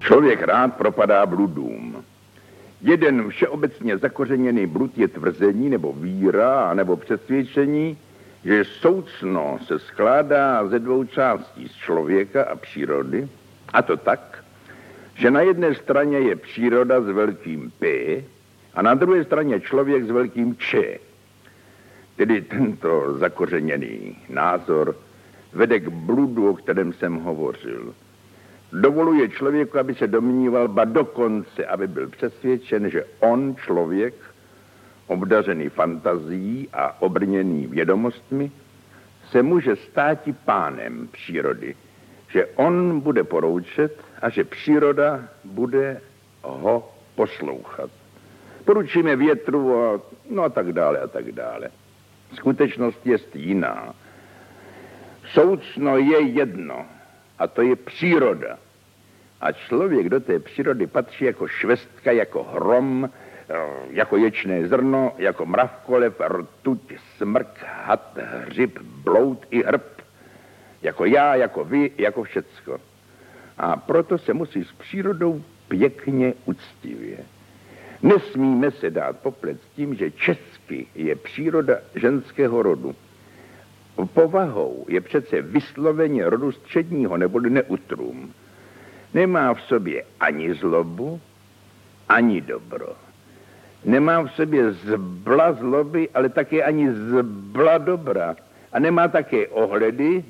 Člověk rád propadá bludům. Jeden všeobecně zakořeněný blud je tvrzení nebo víra nebo přesvědčení, že soucno se skládá ze dvou částí, z člověka a přírody, a to tak, že na jedné straně je příroda s velkým P a na druhé straně člověk s velkým Č. Tedy tento zakořeněný názor vede k bludu, o kterém jsem hovořil. Dovoluje člověku, aby se domníval, ba dokonce, aby byl přesvědčen, že on, člověk, obdařený fantazií a obrněný vědomostmi, se může státi pánem přírody, že on bude poroučet a že příroda bude ho poslouchat. Poručíme větru a tak dále a tak dále. Skutečnost je jiná. Soucno je jedno a to je příroda. A člověk do té přírody patří jako švestka, jako hrom, jako ječné zrno, jako mravkolev, rtuť, smrk, had, hřib, bloud i hrb. Jako já, jako vy, jako všecko. A proto se musí s přírodou pěkně uctivě. Nesmíme se dát poplet s tím, že česky je příroda ženského rodu. Povahou je přece vysloveně rodu středního neboli neutrum. Nemá v sobě ani zlobu, ani dobro. Nemá v sobě zbla zloby, ale také ani zbla dobra. A nemá také ohledy,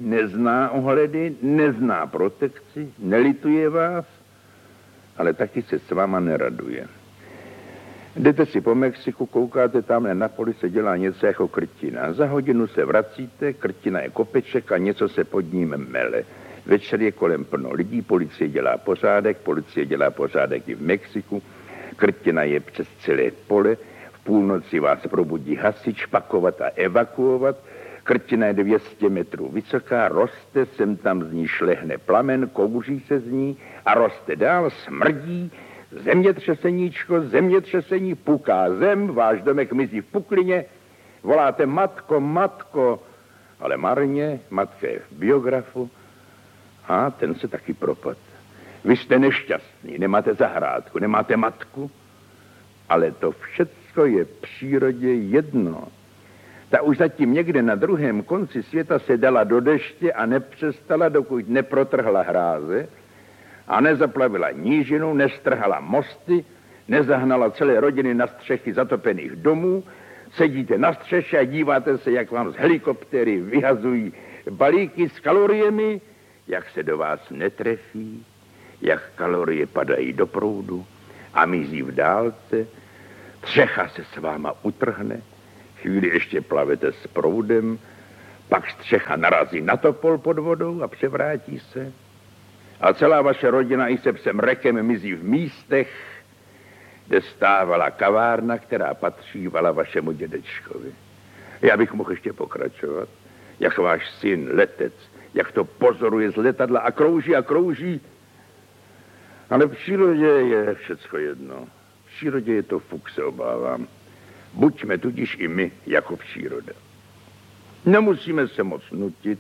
nezná protekci, nelituje vás, ale taky se s váma neraduje. Jdete si po Mexiku, koukáte, tamhle na poli se dělá něco jako krtina. Za hodinu se vracíte, krtina je kopeček a něco se pod ním mele. Večer je kolem plno lidí, policie dělá pořádek i v Mexiku. Krtina je přes celé pole, v půlnoci vás probudí hasič, pakovat a evakuovat. Krtina je 200 metrů vysoká, roste, sem tam z ní šlehne plamen, kouří se z ní a roste dál, smrdí. Zemětřesení, puká zem, váš domek mizí v puklině, voláte matko, matko, ale marně, matka je v biografu a ten se taky propad. Vy jste nešťastný, nemáte zahrádku, nemáte matku, ale to všecko je v přírodě jedno. Ta už zatím někde na druhém konci světa se dala do deště a nepřestala, dokud neprotrhla hráze a nezaplavila nížinu, nestrhala mosty, nezahnala celé rodiny na střechy zatopených domů. Sedíte na střeše a díváte se, jak vám z helikoptéry vyhazují balíky s kaloriemi, jak se do vás netrefí, jak kalorie padají do proudu a mizí v dálce. Střecha se s váma utrhne, chvíli ještě plavete s proudem, pak střecha narazí na topol pod vodou a převrátí se. A celá vaše rodina i se psem Rekem mizí v místech, kde stávala kavárna, která patřívala vašemu dědečkovi. Já bych mohl ještě pokračovat, jak váš syn, letec, jak to pozoruje z letadla a krouží. Ale v přírodě je všecko jedno. V přírodě je to fuk, se obávám. Buďme tudíž i my jako příroda. Nemusíme se moc nutit.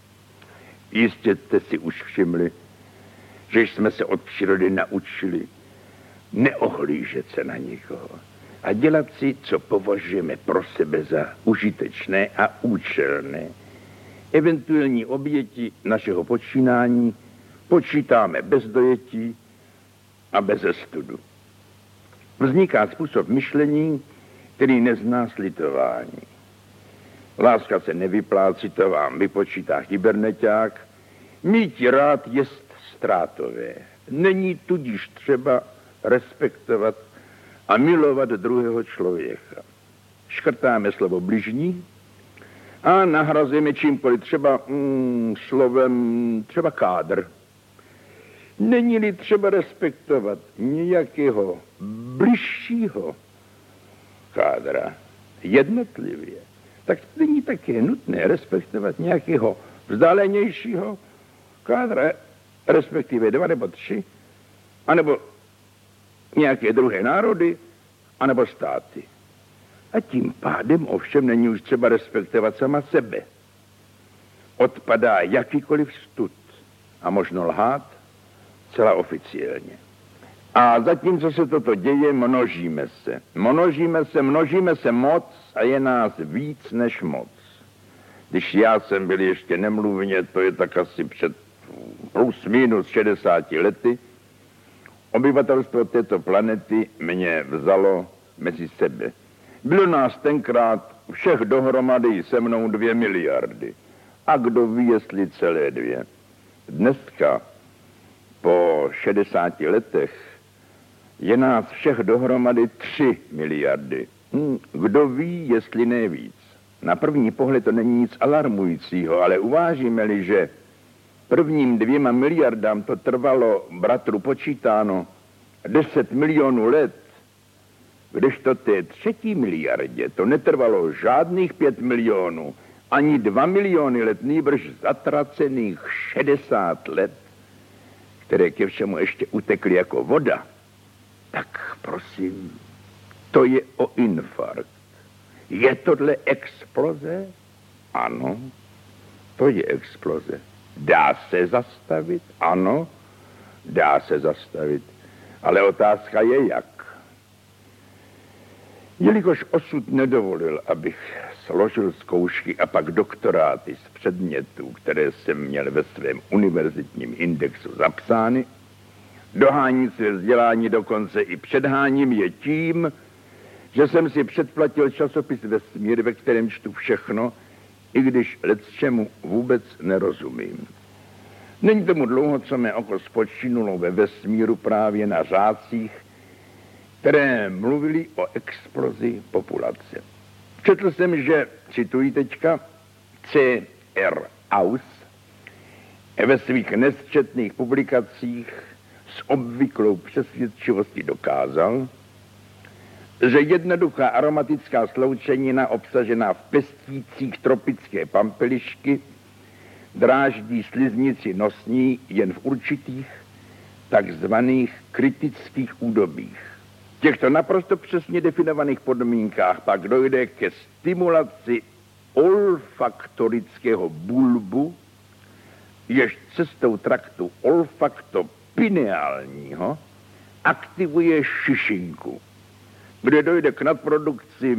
Jistě jste si už všimli, že jsme se od přírody naučili neohlížet se na nikoho a dělat si, co považujeme pro sebe za užitečné a účelné. Eventuální oběti našeho počínání počítáme bez dojetí a bez studu. Vzniká způsob myšlení, který nezná slitování. Láska se nevyplácí, to vám vypočítá kyberneťák. Mít rád jest ztrátové. Není tudíž třeba respektovat a milovat druhého člověka. Škrtáme slovo bližní a nahrazujeme čímkoliv, třeba slovem, třeba kádr. Není-li třeba respektovat nějakého bližšího kádra jednotlivě, tak není také nutné respektovat nějakého vzdálenějšího kádra, respektive 2 nebo 3, anebo nějaké druhé národy, anebo státy. A tím pádem ovšem není už třeba respektovat sama sebe. Odpadá jakýkoliv stud a možno lhát, Zcela oficiálně. A zatímco se toto děje, množíme se. Množíme se moc a je nás víc než moc. Když já jsem byl ještě nemluvně, to je tak asi před plus minus 60 lety, obyvatelstvo této planety mě vzalo mezi sebe. Bylo nás tenkrát všech dohromady se mnou 2 miliardy. A kdo ví, jestli celé 2. Dneska, po 60 letech, je nás všech dohromady 3 miliardy. Kdo ví, jestli ne víc. Na první pohled to není nic alarmujícího, ale uvážíme-li, že prvním 2 miliardám to trvalo, bratru počítáno, 10 milionů let, kdežto té 3. miliardě to netrvalo žádných 5 milionů, ani 2 miliony let, nýbrž zatracených 60 let, které ke všemu ještě utekly jako voda, tak prosím, to je o infarkt. Je tohle exploze? Ano, to je exploze. Dá se zastavit? Ano, dá se zastavit. Ale otázka je jak. Jelikož osud nedovolil, abych složil zkoušky a pak doktoráty z předmětů, které jsem měl ve svém univerzitním indexu zapsány, dohání své vzdělání dokonce i předháním je tím, že jsem si předplatil časopis Vesmír, ve kterém čtu všechno, i když lecčemu vůbec nerozumím. Není tomu dlouho, co mé oko spočinulo ve vesmíru právě na řádcích, které mluvili o explozi populace. Četl jsem, že, cituji teďka, C.R. Aus ve svých nesčetných publikacích s obvyklou přesvědčivostí dokázal, že jednoduchá aromatická sloučenina obsažená v pestících tropické pampelišky dráždí sliznici nosní jen v určitých takzvaných kritických údobích. V těchto naprosto přesně definovaných podmínkách pak dojde ke stimulaci olfaktorického bulbu, jež cestou traktu olfaktopineálního aktivuje šišinku, kde dojde k nadprodukci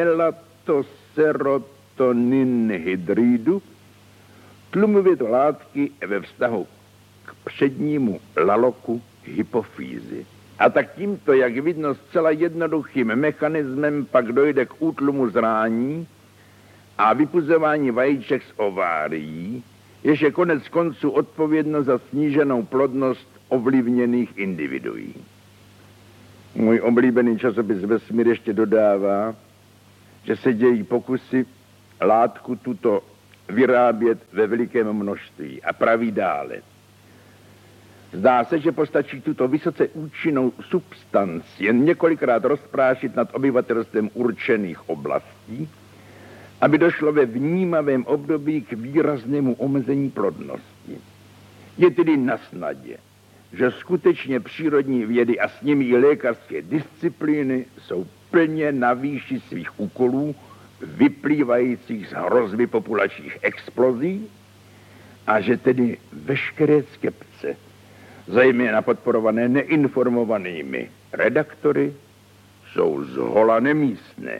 melatoserotoninhydridu, tlumivě to látky ve vztahu k přednímu laloku hypofýzy. A tak tímto, jak vidno, zcela jednoduchým mechanismem pak dojde k útlumu zrání a vypuzování vajíček z ovárií, jež je konec konců odpovědno za sníženou plodnost ovlivněných individuí. Můj oblíbený časopis Vesmír ještě dodává, že se dějí pokusy látku tuto vyrábět ve velikém množství a praví dále. Zdá se, že postačí tuto vysoce účinnou substanci jen několikrát rozprášit nad obyvatelstvem určených oblastí, aby došlo ve vnímavém období k výraznému omezení plodnosti. Je tedy na snadě, že skutečně přírodní vědy a s nimi i lékařské disciplíny jsou plně na výši svých úkolů, vyplývajících z hrozby populačních explozí, a že tedy veškeré skepce, zejména podporované neinformovanými redaktory, jsou zhola nemístné.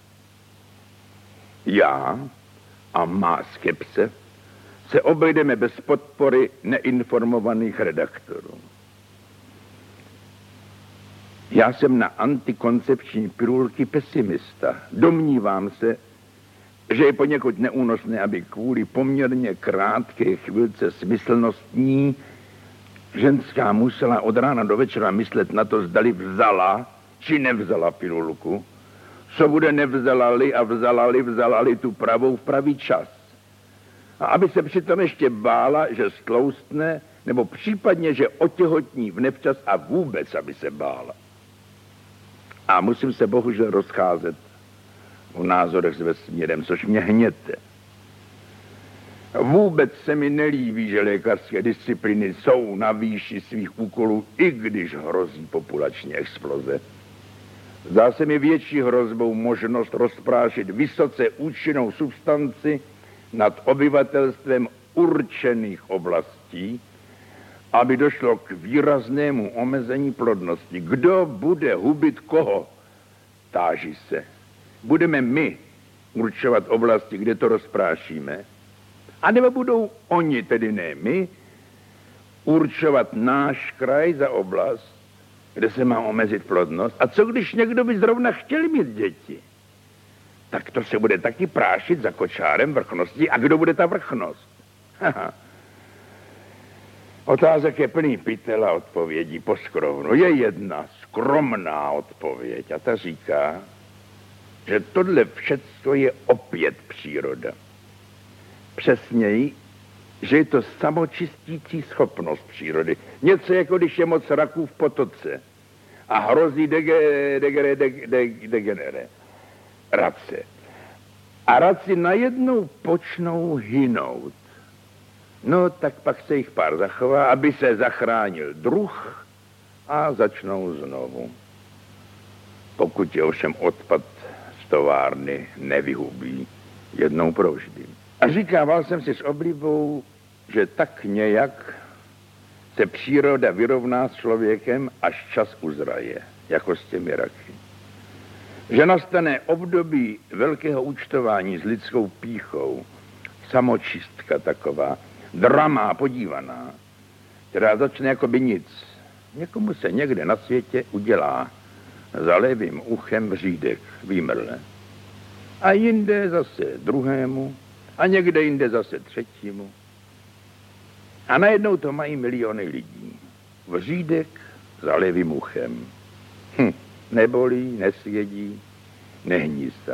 Já a má skepse se obejdeme bez podpory neinformovaných redaktorů. Já jsem na antikoncepční pilulky pesimista. Domnívám se, že je poněkud neúnosné, aby kvůli poměrně krátké chvilce smyslnostní ženská musela od rána do večera myslet na to, zdali vzala či nevzala pilulku, co bude nevzala-li a vzala-li tu pravou v pravý čas. A aby se přitom ještě bála, že stloustne, nebo případně, že otěhotní v nevčas a vůbec, aby se bála. A musím se bohužel rozcházet o názorech s vesmírem, což mě hněte. Vůbec se mi nelíbí, že lékařské disciplíny jsou na výši svých úkolů, i když hrozí populační exploze. Zdá se mi větší hrozbou možnost rozprášit vysoce účinnou substanci nad obyvatelstvem určených oblastí aby došlo k výraznému omezení plodnosti. Kdo bude hubit koho? Táží se. Budeme my určovat oblasti, kde to rozprášíme? A nebo budou oni, tedy ne my, určovat náš kraj za oblast, kde se má omezit plodnost? A co když někdo by zrovna chtěl mít děti? Tak to se bude taky prášit za kočárem vrchnosti. A kdo bude ta vrchnost? Otázek je plný pytel a odpovědí poskrovnu. Je jedna skromná odpověď a ta říká, že tohle všecko je opět příroda. Přesněji, že je to samočistící schopnost přírody. Něco jako když je moc raků v potoce a hrozí degenerace. A raci najednou počnou hynout. No, tak pak se jich pár zachová, aby se zachránil druh a začnou znovu. Pokud je ovšem odpad z továrny nevyhubí jednou provždy. A říkával jsem si s oblibou, že tak nějak se příroda vyrovná s člověkem, až čas uzraje, jako s těmi raky. Že nastane období velkého účtování s lidskou pýchou, samočistka taková, drama podívaná, která začne jako by nic. Někomu se někde na světě udělá za levým uchem řídek, výmrle. A jinde zase druhému, a někde jinde zase třetímu. A najednou to mají miliony lidí. Vřídek za levým uchem. Nebolí, nesvědí, nehnízdá.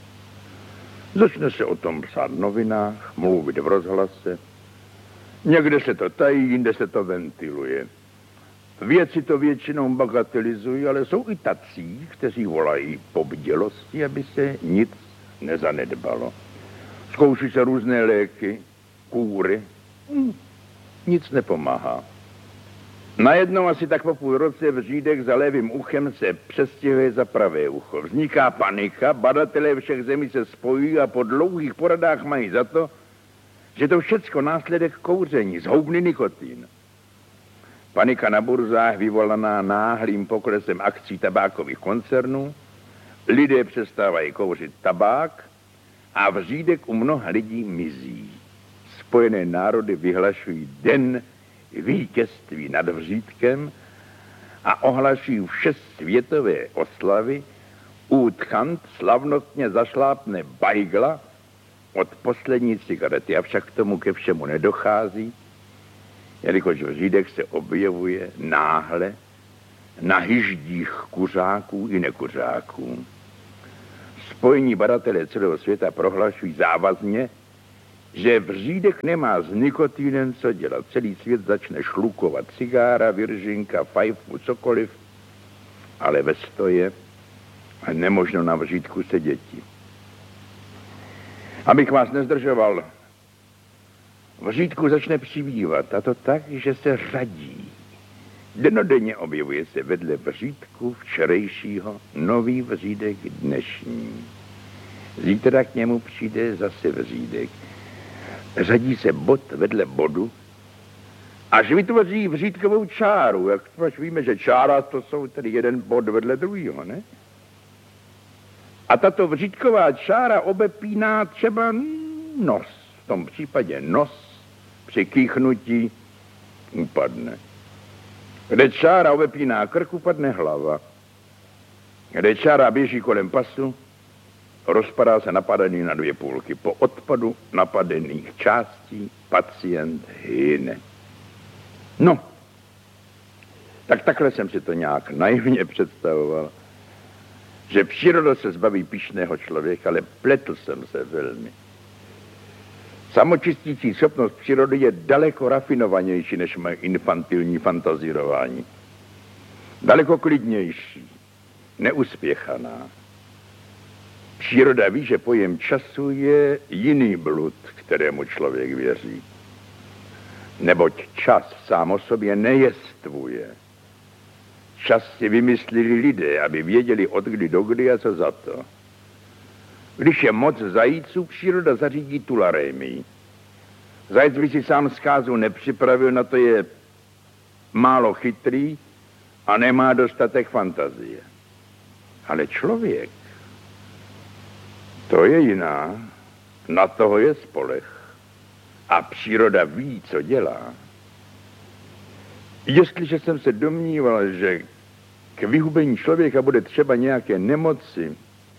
Začne se o tom psát v novinách, mluvit v rozhlase. Někde se to tají, jinde se to ventiluje. Vědci to většinou bagatelizují, ale jsou i tací, kteří volají po bdělosti, aby se nic nezanedbalo. Zkouší se různé léky, kůry. Nic nepomáhá. Najednou asi tak po půl roce vřídek za levým uchem se přestěhuje za pravé ucho. Vzniká panika, badatelé všech zemí se spojují a po dlouhých poradách mají za to, že to všecko následek kouření, zhoubný nikotin. Panika na burzách vyvolaná náhlým poklesem akcí tabákových koncernů, lidé přestávají kouřit tabák a vřídek u mnoha lidí mizí. Spojené národy vyhlašují den vítězství nad vřídkem a ohlašují všesvětové oslavy. Útchant slavnostně zašlápne bajgla od poslední cigarety, avšak k tomu ke všemu nedochází, jelikož vřídek se objevuje náhle na hyždích kuřáků i nekuřáků. Spojení badatelé celého světa prohlašují závazně, že vřídek nemá s nikotinem co dělat. Celý svět začne šlukovat cigára, viržinka, fajfu, cokoliv, ale ve stoje a nemožno na vřídku seděti. Abych vás nezdržoval, vřídku začne přibývat, a to tak, že se řadí. Denodenně objevuje se vedle vřídku včerejšího nový vřídek dnešní. Zítra k němu přijde zase vřídek. Řadí se bod vedle bodu, až vytvoří vřídkovou čáru. Jak víme, že čára to jsou tedy jeden bod vedle druhého, ne? A tato vřídková čára obepíná třeba nos. V tom případě nos při kýchnutí upadne. Kde čára obepíná krk, upadne hlava. Kde čára běží kolem pasu, rozpadá se napadený na dvě půlky. Po odpadu napadených částí pacient hyne. No, tak takhle jsem si to nějak naivně představoval, že příroda se zbaví pyšného člověka, ale pletl jsem se velmi. Samočistící schopnost přírody je daleko rafinovanější než moje infantilní fantazírování. Daleko klidnější, neuspěchaná. Příroda ví, že pojem času je jiný blud, kterému člověk věří. Neboť čas sám o sobě nejestvuje. Čas si vymysleli lidé, aby věděli od kdy do kdy a co za to. Když je moc zajíců, příroda zařídí tularémii. Zajec by si sám zkázu nepřipravil, na to je málo chytrý a nemá dostatek fantazie. Ale člověk, to je jiná, na toho je spoleh. A příroda ví, co dělá. Jestliže jsem se domníval, že k vyhubení člověka bude třeba nějaké nemoci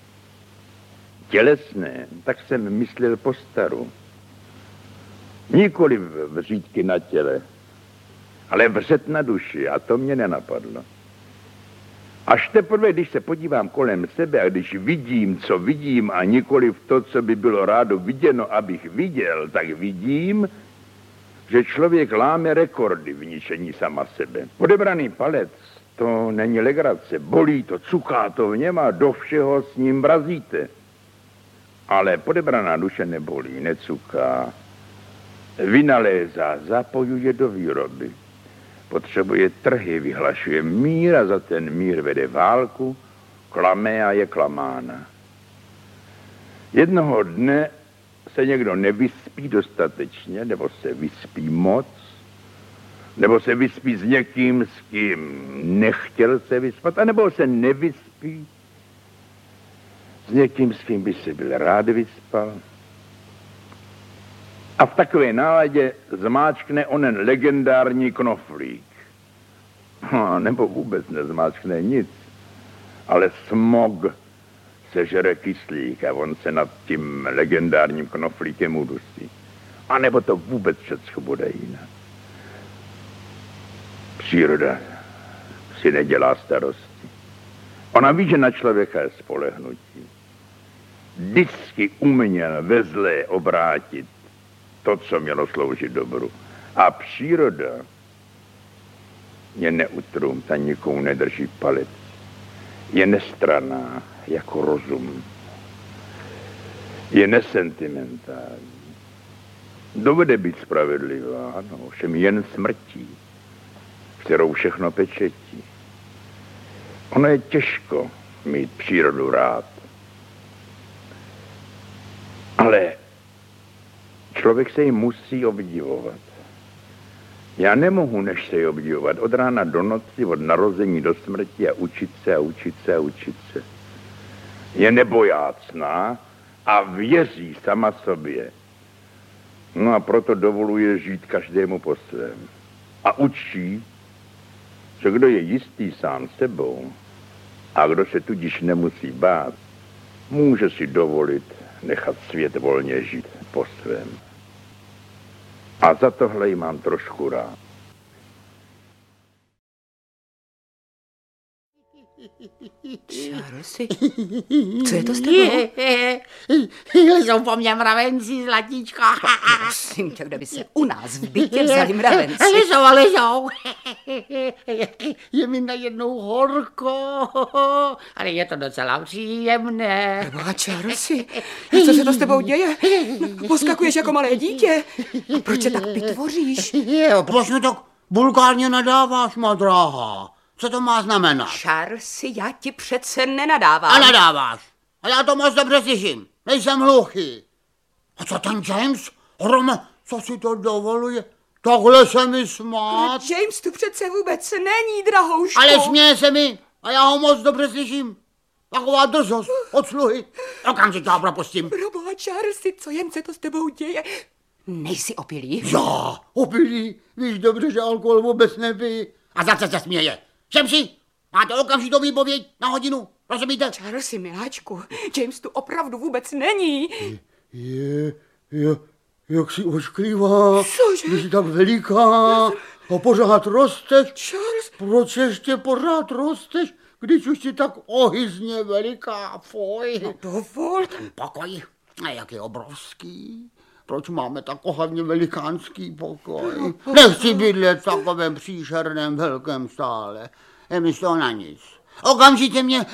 tělesné, tak jsem myslel postaru. Nikoli vřídky na těle, ale vřet na duši, a to mě nenapadlo. Až teprve, když se podívám kolem sebe a když vidím, co vidím a nikoli v to, co by bylo rádo viděno, abych viděl, tak vidím, že člověk láme rekordy v ničení sama sebe. Odebraný palec, to není legrace, bolí to, cuká to v něm a do všeho s ním vrazíte. Ale podebraná duše nebolí, necuká, vynalézá, zapojuje do výroby. Potřebuje trhy, vyhlašuje mír a za ten mír vede válku, klame a je klamána. Jednoho dne se někdo nevyspí dostatečně, nebo se vyspí moc, nebo se vyspí s někým, s kým nechtěl se vyspat, anebo se nevyspí s někým, s kým by se byl rád vyspal. A v takové náladě zmáčkne onen legendární knoflík. Nebo vůbec nezmáčkne nic, ale smog sežere kyslík a on se nad tím legendárním knoflíkem udusí. A nebo to vůbec všechno bude jinak. Příroda si nedělá starosti. Ona ví, že na člověka je spolehnutí. Vždycky uměl ve zlé obrátit to, co mělo sloužit dobru. A příroda je neutrum, ta nikomu nedrží palec. Je nestranná jako rozum. Je nesentimentální. Dovede být spravedlivá, no, všem jen smrtí, kterou všechno pečetí. Ono je těžko mít přírodu rád. Ale člověk se jí musí obdivovat. Já nemohu než se jí obdivovat od rána do noci, od narození do smrti a učit se a učit se a učit se. Je nebojácná a věří sama sobě. No a proto dovoluje žít každému po svém. A učí, že kdo je jistý sám sebou a kdo se tudíž nemusí bát, může si dovolit nechat svět volně žít po svém. A za tohle ji mám trošku rád. Charlesy, co je to s tebou? Jsou po mně mravenci, zlatíčko. Prosím tě, kde by se u nás v bytě vzali mravenci? Ležou. Je mi najednou horko, ale je to docela příjemné. Boha, Charlesy, co se to s tebou děje? Poskakuješ jako malé dítě. A proč se tak pitvoříš? Proč mi tak vulgárně nadáváš, má dráha? Co to má znamenat? Charlesy, já ti přece nenadávám. A nadáváš. A já to moc dobře slyším. Nejsem hluchý. A co ten James? Hrome, co si to dovoluje? Takhle se mi smát. James tu přece vůbec není, drahouško. Ale směje se mi a já ho moc dobře slyším. Taková drzost od sluhy. Okamžitě ho propustím. Proboha, Charlesy, co jen se to s tebou děje? Nejsi opilý? Já, opilý. Víš dobře, že alkohol vůbec nepij. A zase se směje. Šemši, máte okamžitou výpověď na hodinu, rozumíte? Charlesy, miláčku, James tu opravdu vůbec není. Jak si ošklivá. Cože? Jsi tak veliká a pořád rosteš. Charles. Proč ještě pořád rosteš, když už jsi tak ohyzně veliká, fuj. No dovol. Ten pokoj, a jak je obrovský. Proč máme tak ohavně velikánský pokoj? Nechci bydlet v takovém příšerném velkém sále. Je mi z toho na nic. Okamžitě mě...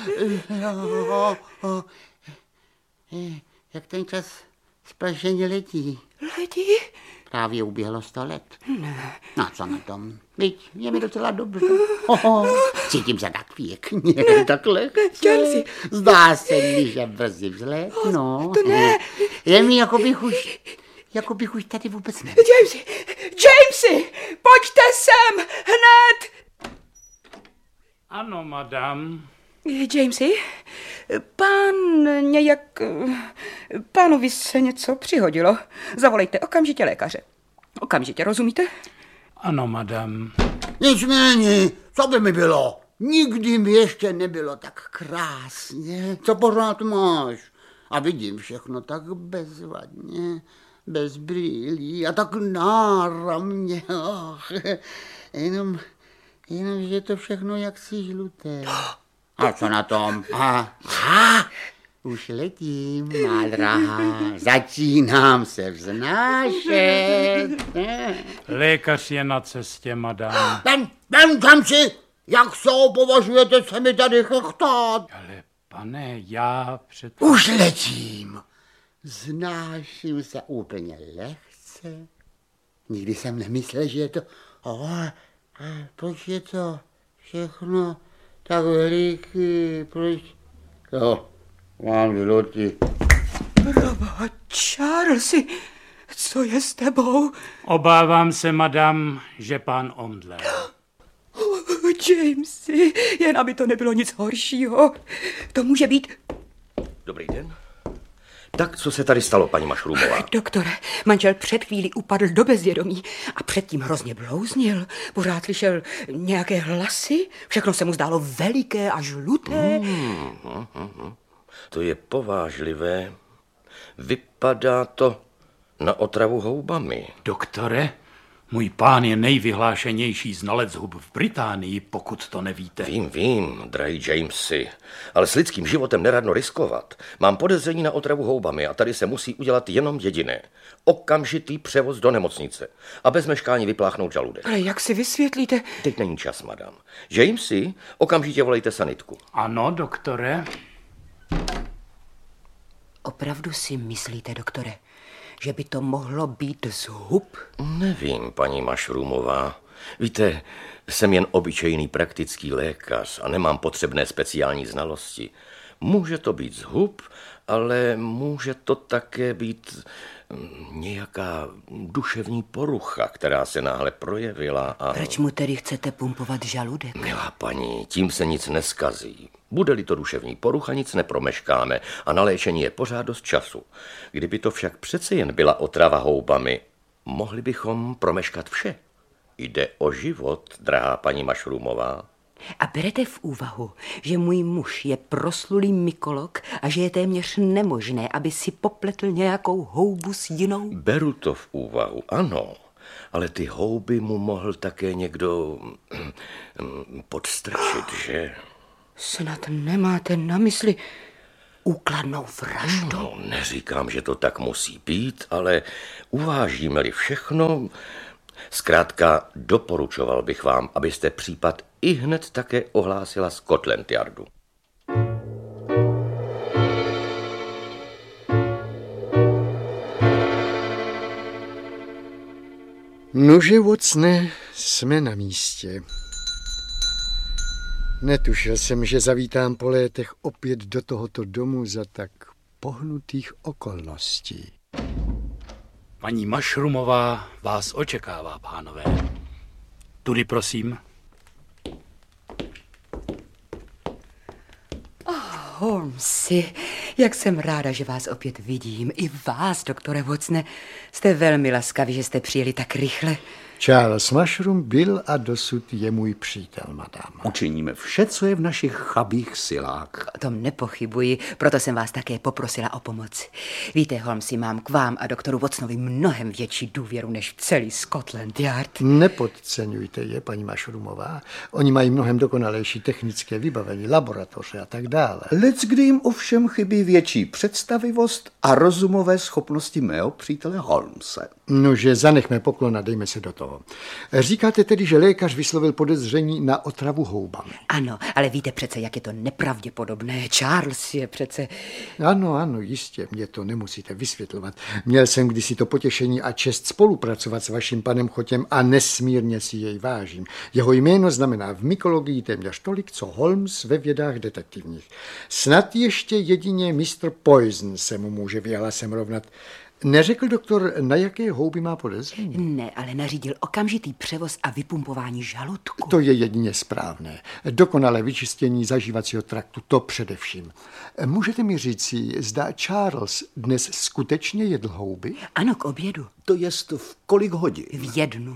Jak ten čas sprašeně letí. Letí? Právě uběhlo 100 let. Ne. No co na tom? Viď, je mi docela dobře. Cítím se tak pěkně, tak lehce. Zdá se mi, že brzy vzlétnu. To ne. Je mi, jako bych už tady vůbec nebyl. Jamesy, Pojďte sem, hned! Ano, madam. Jamesy, pánovi se něco přihodilo. Zavolejte okamžitě lékaře. Okamžitě, rozumíte? Ano, madam. Nic mi není, co by mi bylo? Nikdy mi ještě nebylo tak krásně. Co pořád máš? A vidím všechno tak bezvadně, bez brýlí a tak náramně. Jenom, že je to všechno jaksi žluté. A co na tom? Už letím, má drahá, začínám se vznášet. Lékař je na cestě, madam. Ven tam si, jak se považujete se mi tady chechtát? Ale pane, já Už letím. Znáším se úplně lehce. Nikdy jsem nemyslel, že je to... proč je to všechno tak veliký? Proč... mám žlutý. Proboha, Charlesy, co je s tebou? Obávám se, madam, že pán omdlel. Jamesy, jen aby to nebylo nic horšího. To může být... Dobrý den. Tak, co se tady stalo, paní Mašrůmová? Doktore, manžel před chvílí upadl do bezvědomí a předtím hrozně blouznil. Pořád slyšel nějaké hlasy, všechno se mu zdálo veliké a žluté. To je povážlivé. Vypadá to na otravu houbami. Doktore, můj pán je nejvyhlášenější znalec hub v Británii, pokud to nevíte. Vím, drahý Jamesy, ale s lidským životem neradno riskovat. Mám podezření na otravu houbami a tady se musí udělat jenom jediné. Okamžitý převoz do nemocnice a bez meškání vypláchnout žaludek. Ale jak si vysvětlíte? Teď není čas, madam. Jamesy, okamžitě volejte sanitku. Ano, doktore. Opravdu si myslíte, doktore, že by to mohlo být z hub? Nevím, paní Mašrůmová. Víte, jsem jen obyčejný praktický lékař a nemám potřebné speciální znalosti. Může to být z hub, ale může to také být nějaká duševní porucha, která se náhle projevila a... Proč mu tedy chcete pumpovat žaludek? Milá paní, tím se nic neskazí. Bude-li to duševní porucha, nic nepromeškáme a na léčení je pořád dost času. Kdyby to však přece jen byla otrava houbami, mohli bychom promeškat vše. Jde o život, drahá paní Mašrůmová. A berete v úvahu, že můj muž je proslulý mykolog a že je téměř nemožné, aby si popletl nějakou houbu s jinou? Beru to v úvahu, ano, ale ty houby mu mohl také někdo podstrčit, že? Snad nemáte na mysli úkladnou vraždu? No, neříkám, že to tak musí být, ale uvážíme-li všechno... Zkrátka doporučoval bych vám, abyste případ ihned také ohlásila Scotland Yardu. Nože, Watsone, jsme na místě. Netušil jsem, že zavítám po létech opět do tohoto domu za tak pohnutých okolností. Paní Mašrumová vás očekává, pánové. Tudy, prosím. Holmesy, jak jsem ráda, že vás opět vidím. I vás, doktore Watsone. Jste velmi laskaví, že jste přijeli tak rychle. Charles Mushroom byl a dosud je můj přítel, madam. Učiníme vše, co je v našich chabých silách. O tom nepochybuji, proto jsem vás také poprosila o pomoc. Víte, Holmesy, mám k vám a doktoru Watsonovi mnohem větší důvěru než v celý Scotland Yard. Nepodceňujte je, paní Mašroomová. Oni mají mnohem dokonalejší technické vybavení, laboratoře a tak dále. Leckdy jim ovšem chybí větší představivost a rozumové schopnosti mého přítele Holmese. Nože, zanechme poklon a dejme se do toho. Říkáte tedy, že lékař vyslovil podezření na otravu houbami? Ano, ale víte přece, jak je to nepravděpodobné. Charles je přece... Ano, jistě, mě to nemusíte vysvětlovat. Měl jsem kdysi to potěšení a čest spolupracovat s vaším panem Chotěm a nesmírně si jej vážím. Jeho jméno znamená v mykologii téměř tolik, co Holmes ve vědách detektivních. Snad ještě jedině Mr. Poison se mu může vyhlasem rovnat. Neřekl doktor, na jaké houby má podezření? Ne, ale nařídil okamžitý převoz a vypumpování žaludku. To je jedině správné. Dokonalé vyčištění zažívacího traktu, to především. Můžete mi říci, zda Charles dnes skutečně jedl houby? Ano, k obědu. To jest v kolik hodin? V 1.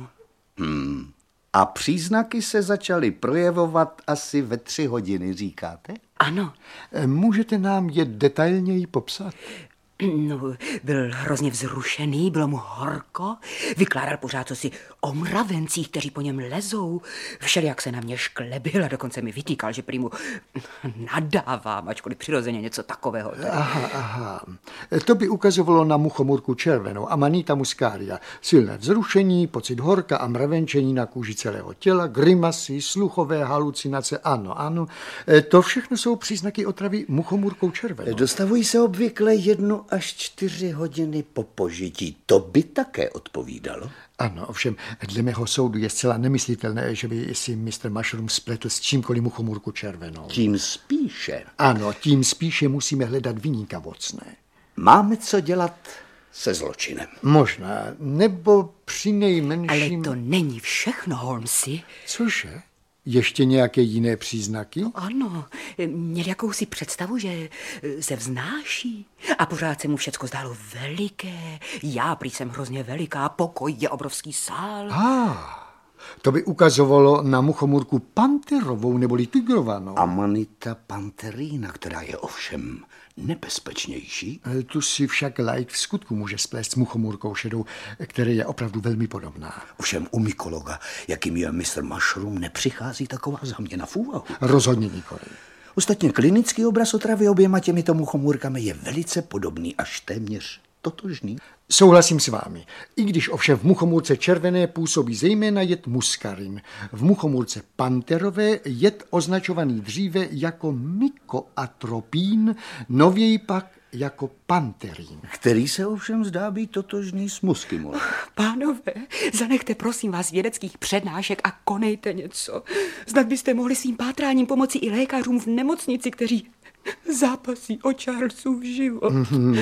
A příznaky se začaly projevovat asi ve 3 hodiny, říkáte? Ano. Můžete nám je detailněji popsat? No, byl hrozně vzrušený, bylo mu horko, vykládal pořád cosi o mravencích, kteří po něm lezou. Všelijak se na mě šklebil a dokonce mi vytýkal, že prý mu nadávám, ačkoliv přirozeně něco takového. Aha. To by ukazovalo na muchomůrku červenou, Amanita muscaria. Silné vzrušení, pocit horka a mravenčení na kůži celého těla, grimasy, sluchové halucinace, ano. To všechno jsou příznaky otravy muchomůrkou červenou. Dostavují se obvykle 1 až 4 hodiny po požití. To by také odpovídalo? Ano, ovšem, dle mého soudu je zcela nemyslitelné, že by si Mr. Mushroom spletl s čímkoliv muchomůrku červenou. Tím spíše. Ano, tím spíše musíme hledat viníka, Watsoné. Máme co dělat se zločinem. Možná, nebo přinejmenším... Ale to není všechno, Holmesi. Cože? Ještě nějaké jiné příznaky? Ano, měl jakousi představu, že se vznáší a pořád se mu všecko zdálo veliké. Já prý jsem hrozně veliká, pokoj je obrovský sál. To by ukazovalo na muchomůrku panterovou neboli tigrovanou. Amanita panterina, která je ovšem nebezpečnější. Tu si však laik v skutku může splést s muchomůrkou šedou, která je opravdu velmi podobná. Ovšem u mykologa, jakým je Mr. Mushroom, nepřichází taková záměna v úvahu. Rozhodně nikoli. Ostatně klinický obraz otravy oběma těmito muchomůrkami je velice podobný, až téměř totožný. Souhlasím s vámi. I když ovšem v muchomůrce červené působí zejména jed muskarin. V muchomůrce panterové jed označovaný dříve jako mykoatropín, nověji pak jako panterín. Který se ovšem zdá být totožný s muskimolem. Pánové, zanechte prosím vás vědeckých přednášek a konejte něco. Snad byste mohli svým pátráním pomoci i lékařům v nemocnici, kteří zápasí o Charlesův život.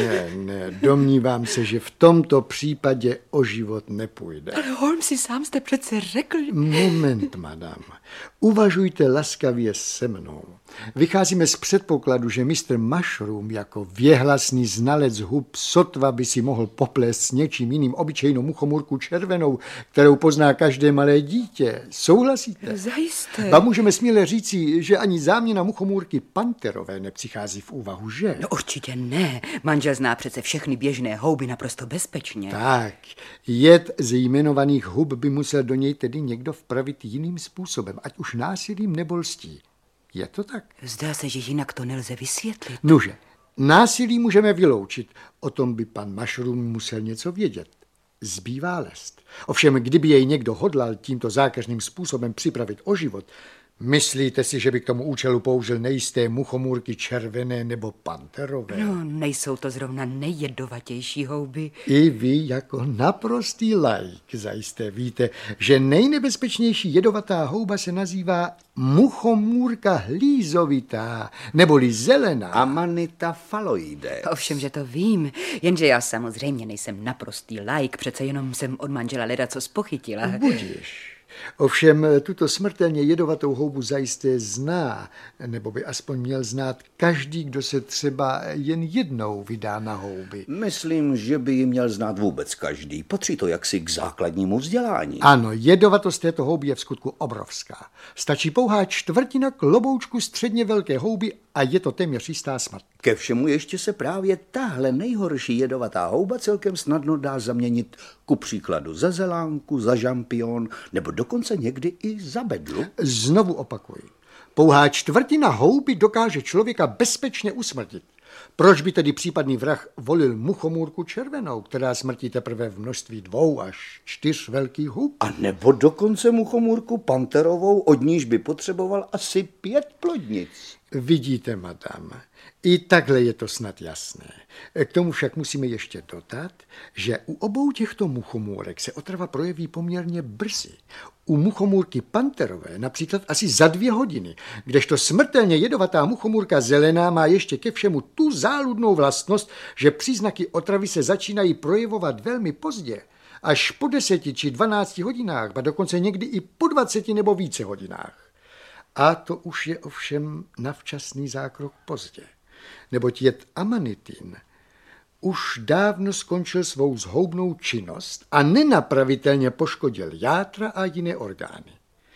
Ne, domnívám se, že v tomto případě o život nepůjde. Ale Holmesi, sám jste přece řekl... Moment, madam. Uvažujte laskavě se mnou. Vycházíme z předpokladu, že Mr. Mushroom jako věhlasný znalec hub sotva by si mohl poplést s něčím jiným obyčejnou muchomůrku červenou, kterou pozná každé malé dítě. Souhlasíte? Zajisté. A můžeme směle říci, že ani záměna muchomůrky panterové nepřichází v úvahu, že? No určitě ne. Manžel zná přece všechny běžné houby naprosto bezpečně. Tak, jed ze jmenovaných hub by musel do něj tedy někdo vpravit jiným způsobem, ať už násilím nebo lstí. Je to tak? Zdá se, že jinak to nelze vysvětlit. Nuže, násilí můžeme vyloučit. O tom by pan Mushroom musel něco vědět. Zbývá lest. Ovšem, kdyby jej někdo hodlal tímto zákeřným způsobem připravit o život, myslíte si, že by k tomu účelu použil nejisté muchomůrky červené nebo panterové? No, nejsou to zrovna nejjedovatější houby. I vy jako naprostý laik zajisté víte, že nejnebezpečnější jedovatá houba se nazývá muchomůrka hlízovitá, neboli zelená. Amanita phalloide. Ovšem, že to vím, jenže já samozřejmě nejsem naprostý laik, přece jenom jsem od manžela ledacos pochytila. Budiš. Ovšem tuto smrtelně jedovatou houbu zajisté zná, nebo by aspoň měl znát každý, kdo se třeba jen jednou vydá na houby. Myslím, že by ji měl znát vůbec každý. Patří to jaksi k základnímu vzdělání. Ano, jedovatost této houby je v skutku obrovská. Stačí pouhá čtvrtina kloboučku středně velké houby a je to téměř jistá smrt. Ke všemu ještě se právě tahle nejhorší jedovatá houba celkem snadno dá zaměnit ku příkladu za zelánku, za žampion nebo dokonce někdy i za bedlu. Znovu opakuji. Pouhá čtvrtina houby dokáže člověka bezpečně usmrtit. Proč by tedy případný vrah volil muchomůrku červenou, která smrtí teprve v množství 2 až 4 velkých hub? A nebo dokonce muchomůrku panterovou, od níž by potřeboval asi 5 plodnic. Vidíte, madam, i takhle je to snad jasné. K tomu však musíme ještě dodat, že u obou těchto muchomůrek se otrava projeví poměrně brzy. U muchomůrky panterové například asi za 2 hodiny, kdežto smrtelně jedovatá muchomůrka zelená má ještě ke všemu tu záludnou vlastnost, že příznaky otravy se začínají projevovat velmi pozdě, až po 10 či 12 hodinách, a dokonce někdy i po 20 nebo více hodinách. A to už je ovšem na včasný zákrok pozdě, neboť jed amanitin už dávno skončil svou zhoubnou činnost a nenapravitelně poškodil játra a jiné orgány.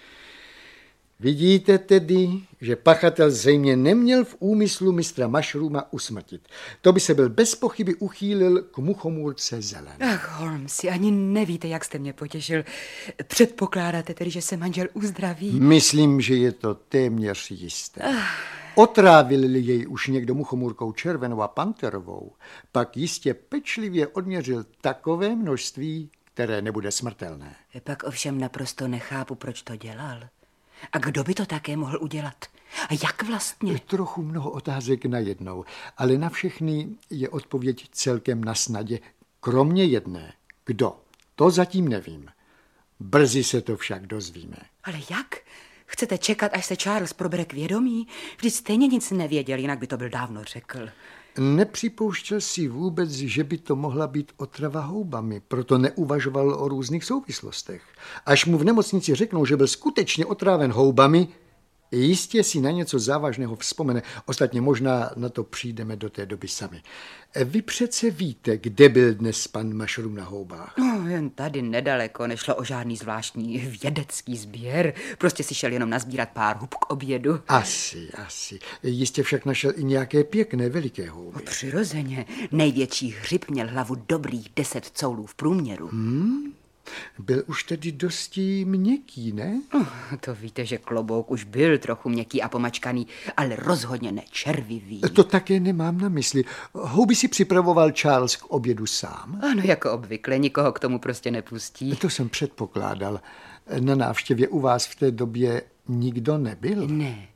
Vidíte tedy, že pachatel zřejmě neměl v úmyslu mistra Mushrooma usmrtit. To by se byl bez pochyby uchýlil k muchomůrce zelené. Ach, Holmesi, ani nevíte, jak jste mě potěšil. Předpokládáte tedy, že se manžel uzdraví? Myslím, že je to téměř jisté. Otrávil jej už někdo muchomůrkou červenou a panterovou, pak jistě pečlivě odměřil takové množství, které nebude smrtelné. Pak ovšem naprosto nechápu, proč to dělal. A kdo by to také mohl udělat? A jak vlastně? Trochu mnoho otázek najednou, ale na všechny je odpověď celkem na snadě, kromě jedné. Kdo? To zatím nevím. Brzy se to však dozvíme. Ale jak? Chcete čekat, až se Charles probere k vědomí? Vždyť stejně nic nevěděl, jinak by to byl dávno řekl. Nepřipouštěl si vůbec, že by to mohla být otrava houbami, proto neuvažoval o různých souvislostech. Až mu v nemocnici řeknou, že byl skutečně otráven houbami, jistě si na něco závažného vzpomene. Ostatně možná na to přijdeme do té doby sami. Vy přece víte, kde byl dnes pan Mushroom na houbách? No, jen tady nedaleko, nešlo o žádný zvláštní vědecký sběr. Prostě si šel jenom nazbírat pár hub k obědu. Asi. Jistě však našel i nějaké pěkné veliké houby. Přirozeně. Největší hřib měl hlavu dobrých 10 coulů v průměru. Byl už tedy dosti měkký, ne? To víte, že klobouk už byl trochu měkký a pomačkaný, ale rozhodně ne červivý. To také nemám na mysli. Houby si připravoval Charles k obědu sám? Ano, jako obvykle, nikoho k tomu prostě nepustí. To jsem předpokládal. Na návštěvě u vás v té době nikdo nebyl? Ne.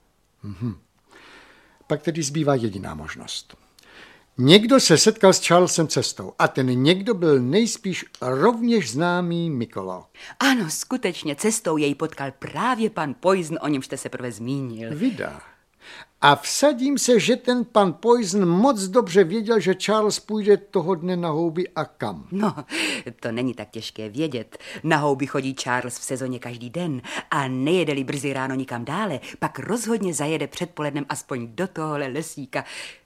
Pak tedy zbývá jediná možnost. Někdo se setkal s Charlesem cestou a ten někdo byl nejspíš rovněž známý mykolog. Ano, skutečně, cestou jej potkal právě pan Poison, o němž jste se prvé zmínil. Vydá. A vsadím se, že ten pan Poison moc dobře věděl, že Charles půjde toho dne na houby a kam. No, to není tak těžké vědět. Na houby chodí Charles v sezóně každý den a nejede-li brzy ráno nikam dále, pak rozhodně zajede předpolednem aspoň do tohohle lesíka.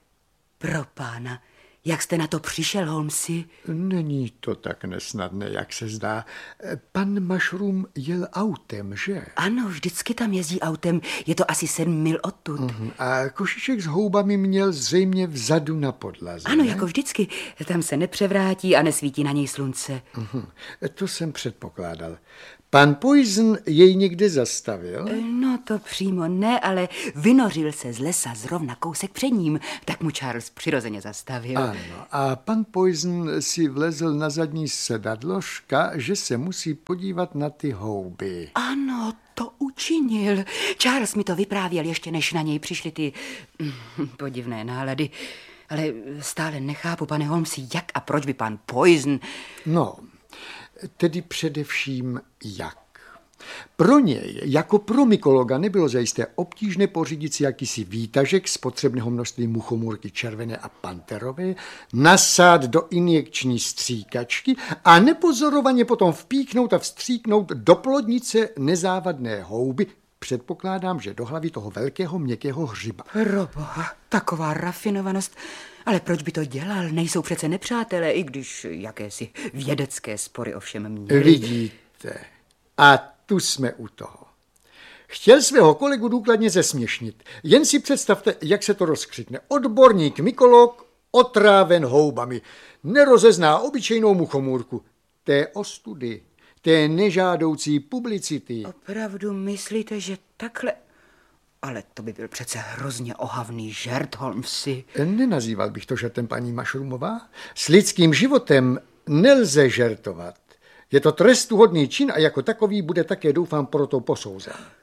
Pro pána, jak jste na to přišel, Holmesi? Není to tak nesnadné, jak se zdá. Pan Mushroom jel autem, že? Ano, vždycky tam jezdí autem, je to asi 7 mil odtud. A košíček s houbami měl zřejmě vzadu na podlaze. Ano, ne? jako vždycky, tam se nepřevrátí a nesvítí na něj slunce. To jsem předpokládal. Pan Poison jej někde zastavil? No to přímo ne, ale vynořil se z lesa zrovna kousek před ním, tak mu Charles přirozeně zastavil. Ano, a pan Poison si vlezl na zadní sedadložka, že se musí podívat na ty houby. Ano, to učinil. Charles mi to vyprávěl ještě, než na něj přišly ty podivné nálady. Ale stále nechápu, pane Holmesi, jak a proč by pan Poison... No, tedy především jak. Pro něj, jako pro mykologa, nebylo zajisté obtížné pořídit si jakýsi výtažek z potřebného množství muchomůrky červené a panterové, nasát do injekční stříkačky a nepozorovaně potom vpíchnout a vstříknout do plodnice nezávadné houby, předpokládám, že do hlavy toho velkého měkkého hřiba. Proboha, taková rafinovanost. Ale proč by to dělal? Nejsou přece nepřátelé, i když jakési vědecké spory ovšem měli. Vidíte, a tu jsme u toho. Chtěl svého kolegu důkladně zesměšnit. Jen si představte, jak se to rozkřikne. Odborník mykolog otráven houbami. Nerozezná obyčejnou muchomůrku. Té ostudy, té nežádoucí publicity. Opravdu myslíte, že takhle... Ale to by byl přece hrozně ohavný žert, Holmesi. Nenazýval bych to žertem, paní Mushroomová. S lidským životem nelze žertovat. Je to trestuhodný čin a jako takový bude také, doufám, proto posouzen.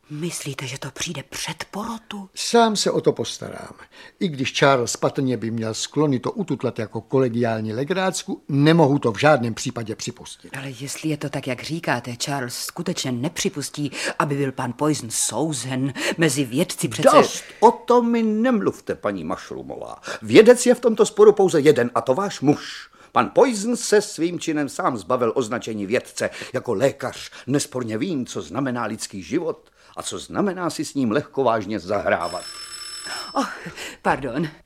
Myslíte, že to přijde před porotu? Sám se o to postarám. I když Charles patrně by měl sklony to ututlat jako kolegiální legrácku, nemohu to v žádném případě připustit. Ale jestli je to tak, jak říkáte, Charles skutečně nepřipustí, aby byl pan Poison souzen mezi vědci přece... Dost, o tom mi nemluvte, paní Mushroomová. Vědec je v tomto sporu pouze jeden, a to váš muž. Pan Poison se svým činem sám zbavil označení vědce. Jako lékař nesporně vím, co znamená lidský život a co znamená si s ním lehkovážně zahrávat. Pardon.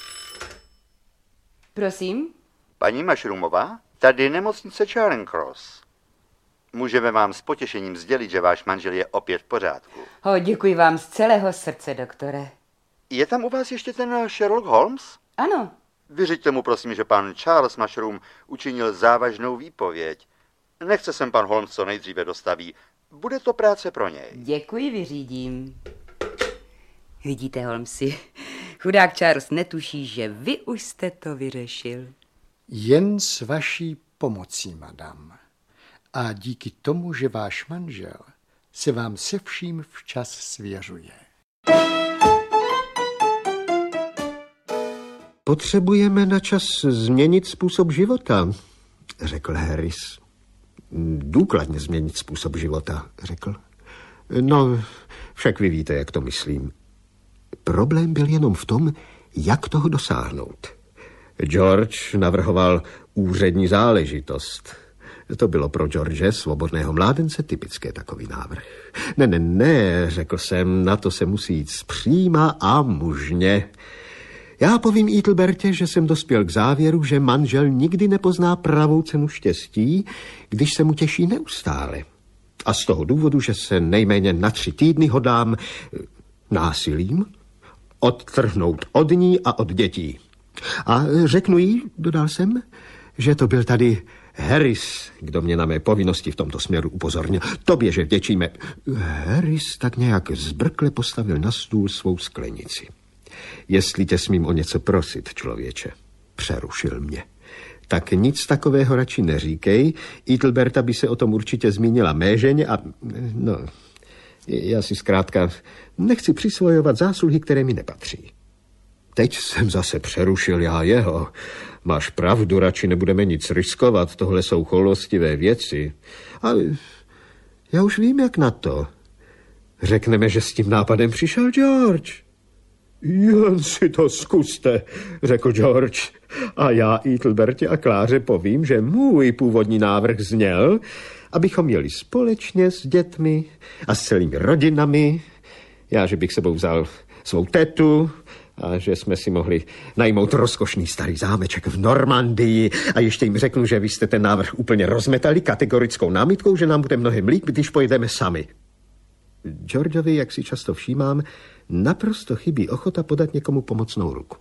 Prosím? Paní Mushroomová, tady nemocnice Charing Cross. Můžeme vám s potěšením sdělit, že váš manžel je opět v pořádku. Děkuji vám z celého srdce, doktore. Je tam u vás ještě ten Sherlock Holmes? Ano. Vyřiďte mu prosím, že pan Charles Mushroom učinil závažnou výpověď. Nechce sem pan Holmes co nejdříve dostaví. Bude to práce pro něj. Děkuji, vyřídím. Vidíte, Holmesi, chudák Charles netuší, že vy už jste to vyřešil. Jen s vaší pomocí, madam. A díky tomu, že váš manžel se vám se vším včas svěřuje. Potřebujeme na čas změnit způsob života, řekl Harris. Důkladně změnit způsob života, řekl. No, však vy víte, jak to myslím. Problém byl jenom v tom, jak toho dosáhnout. George navrhoval úřední záležitost. To bylo pro George, svobodného mládence, typické takový návrh. Ne, řekl jsem, na to se musí jít zpříma a mužně. Já povím Ethelbertě, že jsem dospěl k závěru, že manžel nikdy nepozná pravou cenu štěstí, když se mu těší neustále. A z toho důvodu, že se nejméně na 3 týdny hodlám násilím odtrhnout od ní a od dětí. A řeknu jí, dodal jsem, že to byl tady Harris, kdo mě na mé povinnosti v tomto směru upozornil. Tobě, že vděčíme. Harris tak nějak zbrkle postavil na stůl svou sklenici. Jestli tě smím o něco prosit, člověče, přerušil mě. Tak nic takového radši neříkej. Ethelberta by se o tom určitě zmínila mé ženě a... No, já si zkrátka nechci přisvojovat zásluhy, které mi nepatří. Teď jsem zase přerušil já jeho. Máš pravdu, radši nebudeme nic riskovat, tohle jsou choulostivé věci. A já už vím, jak na to. Řekneme, že s tím nápadem přišel George. Jen si to zkuste, řekl George. A já Ethelbertě a Kláře povím, že můj původní návrh zněl, abychom jeli společně s dětmi a s celými rodinami. Já, že bych sebou vzal svou tetu a že jsme si mohli najmout rozkošný starý zámeček v Normandii a ještě jim řeknu, že vy jste ten návrh úplně rozmetali kategorickou námitkou, že nám bude mnohem líp, když pojedeme sami. Georgeovi, jak si často všímám, naprosto chybí ochota podat někomu pomocnou ruku.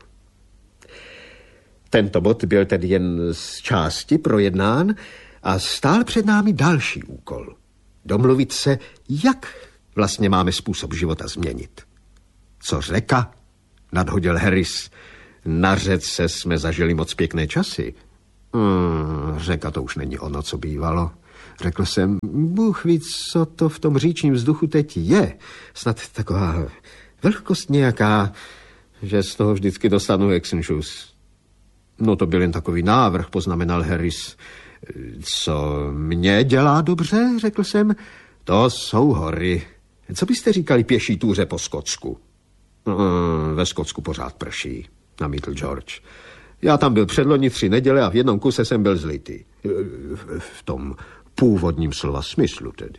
Tento bod byl tedy jen z části projednán a stál před námi další úkol. Domluvit se, jak vlastně máme způsob života změnit. Co řeka? Nadhodil Harris. Na řece jsme zažili moc pěkné časy. Řeka to už není ono, co bývalo. Řekl jsem, Bůh ví, co to v tom říčním vzduchu teď je. Snad taková vlhkost nějaká, že z toho vždycky dostanu exenšus. No to byl jen takový návrh, poznamenal Harris. Co mě dělá dobře, řekl jsem, to jsou hory. Co byste říkali pěší túře po Skotsku? Ve Skotsku pořád prší, namítl George. Já tam byl předloni 3 neděle a v jednom kuse jsem byl zlitý. V tom původním slova smyslu tedy.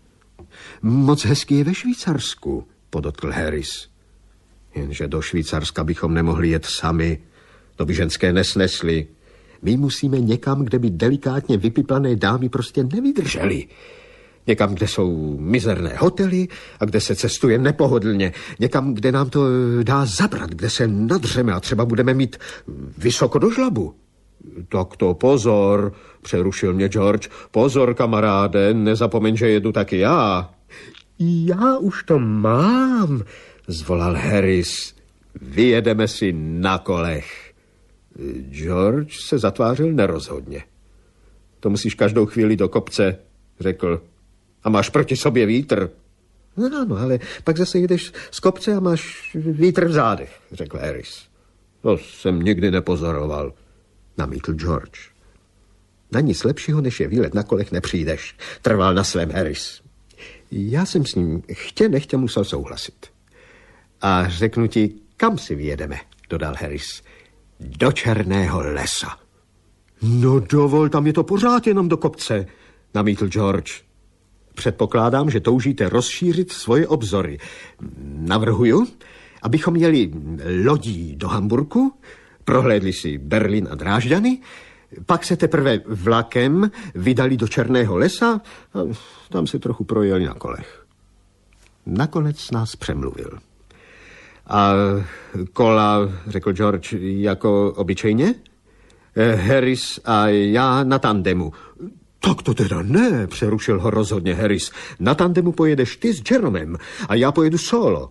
Moc hezky je ve Švýcarsku, podotkl Harris. Jenže do Švýcarska bychom nemohli jet sami. To by ženské nesnesly. My musíme někam, kde by delikátně vypiplané dámy prostě nevydržely. Někam, kde jsou mizerné hotely a kde se cestuje nepohodlně. Někam, kde nám to dá zabrat, kde se nadřeme a třeba budeme mít vysoko do žlabu. Tak to pozor, přerušil mě George. Pozor, kamaráde, nezapomeň, že jedu taky já. Já už to mám, zvolal Harris. Vyjedeme si na kolech. George se zatvářil nerozhodně. To musíš každou chvíli do kopce, řekl. A máš proti sobě vítr. No, ale pak zase jdeš z kopce a máš vítr v zádech, řekl Harris. To jsem nikdy nepozoroval, namítl George. Na nic lepšího, než je výlet na kolech, nepřijdeš, trval na svém Harris. Já jsem s ním chtě nechtě musel souhlasit. A řeknu ti, kam si vyjedeme, dodal Harris. Do Černého lesa. No dovol, tam je to pořád jenom do kopce, namítl George. Předpokládám, že toužíte rozšířit svoje obzory. Navrhuju, abychom jeli lodí do Hamburku, prohlédli si Berlín a Drážďany, pak se teprve vlakem vydali do Černého lesa a tam se trochu projeli na kolech. Nakonec nás přemluvil. A kola, řekl George, jako obyčejně? Harris a já na tandemu. Tak to teda ne, přerušil ho rozhodně Harris. Na tandemu pojedeš ty s Jeromem a já pojedu solo.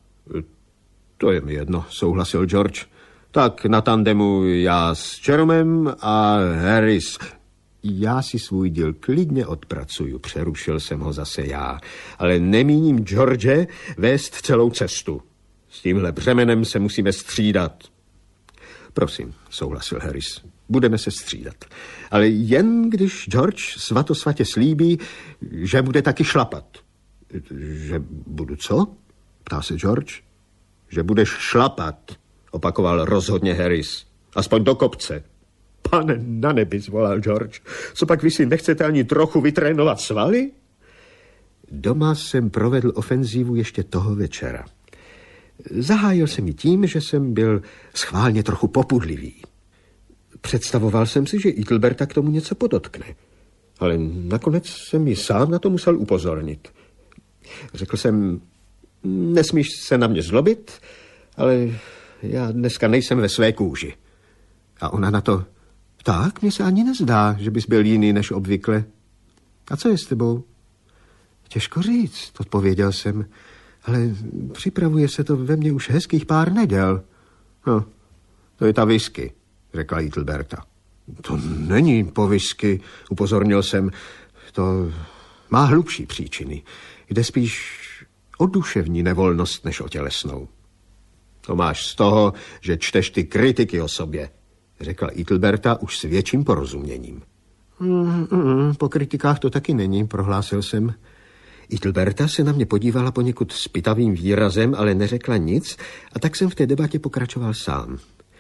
To je mi jedno, souhlasil George. Tak na tandemu já s Jeromem a Harris. Já si svůj díl klidně odpracuju, přerušil jsem ho zase já. Ale nemíním George vést celou cestu. S tímhle břemenem se musíme střídat. Prosím, souhlasil Harris. Budeme se střídat. Ale jen když George svatosvatě slíbí, že bude taky šlapat. Že budu co? Ptá se George. Že budeš šlapat, opakoval rozhodně Harris. Aspoň do kopce. Pane na nebi, zvolal George. Co pak vy si nechcete ani trochu vytrénovat svaly? Doma jsem provedl ofenzívu ještě toho večera. Zahájil jsem ji tím, že jsem byl schválně trochu popudlivý. Představoval jsem si, že Ethelberta k tomu něco podotkne. Ale nakonec jsem ji sám na to musel upozornit. Řekl jsem, nesmíš se na mě zlobit, ale já dneska nejsem ve své kůži. A ona na to, tak, mně se ani nezdá, že bys byl jiný než obvykle. A co je s tebou? Těžko říct, odpověděl jsem, ale připravuje se to ve mně už hezkých pár neděl. No, to je ta whisky, řekla Ethelberta. To není po whisky, upozornil jsem. To má hlubší příčiny. Jde spíš o duševní nevolnost, než o tělesnou. To máš z toho, že čteš ty kritiky o sobě, řekla Ethelberta už s větším porozuměním. Po kritikách to taky není, prohlásil jsem. Ethelberta se na mě podívala poněkud zpytavým výrazem, ale neřekla nic a tak jsem v té debatě pokračoval sám.